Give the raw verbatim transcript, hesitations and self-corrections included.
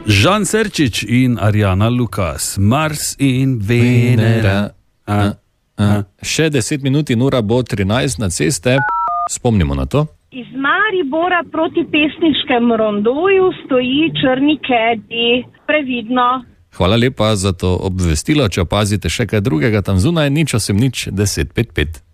Žan Serčič in Arjana Lukas, Mars in Venera. A, a. Še deset minut in ura bo trinajst na ceste. Spomnimo na to. Iz Maribora proti pesniškem rondoju stoji črni kedi. Previdno. Hvala lepa za to obvestilo. Če opazite še kaj drugega tam zunaj, nič osem nič deset pet pet.